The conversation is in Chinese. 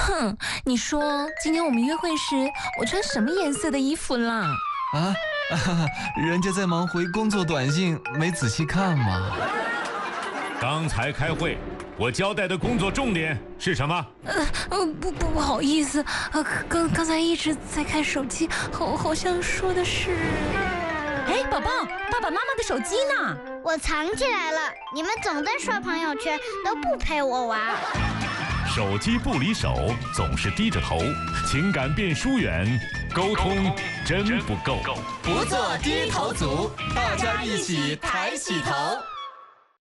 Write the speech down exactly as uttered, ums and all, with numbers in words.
哼，你说今天我们约会时我穿什么颜色的衣服啦？ 啊，人家在忙回工作短信，没仔细看嘛。 刚才开会，我交代的工作重点是什么？ 呃呃，不不不好意思，呃，刚刚才一直在看手机，好好像说的是…… 哎，宝宝，爸爸妈妈的手机呢？ 我藏起来了。你们总在刷朋友圈，都不陪我玩。 手机不离手，总是低着头，情感变疏远，沟通真不够。 不做低头族，大家一起抬起头。